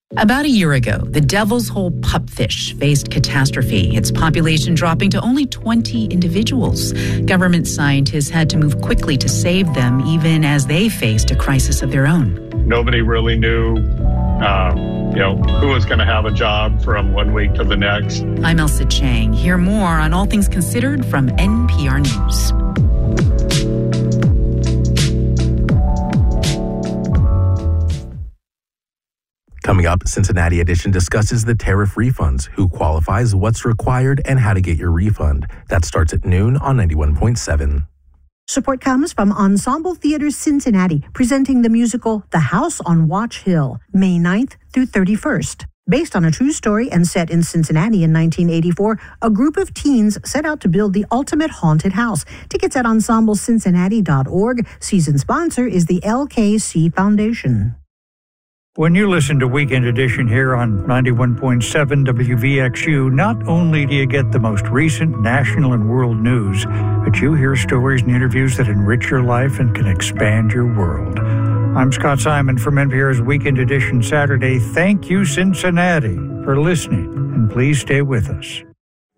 About a year ago, the Devil's Hole pupfish faced catastrophe, its population dropping to only 20 individuals. Government scientists had to move quickly to save them, even as they faced a crisis of their own. Nobody really knew, who was going to have a job from one week to the next. I'm Elsa Chang. Hear more on All Things Considered from NPR News. Coming up, Cincinnati Edition discusses the tariff refunds, who qualifies, what's required, and how to get your refund. That starts at noon on 91.7. Support comes from Ensemble Theater Cincinnati, presenting the musical The House on Watch Hill, May 9th through 31st. Based on a true story and set in Cincinnati in 1984, a group of teens set out to build the ultimate haunted house. Tickets at ensemblecincinnati.org. Season sponsor is the LKC Foundation. When you listen to Weekend Edition here on 91.7 WVXU, not only do you get the most recent national and world news, but you hear stories and interviews that enrich your life and can expand your world. I'm Scott Simon from NPR's Weekend Edition Saturday. Thank you, Cincinnati, for listening, and please stay with us.